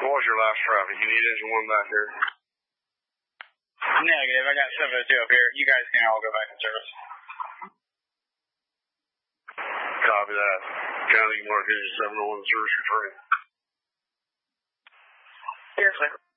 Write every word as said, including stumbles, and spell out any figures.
What was your last traffic? You need engine one back there? Negative. I got seven oh two up here. You guys can all go back in service. Copy that. County mark engine seven oh one service returning. Here, sir.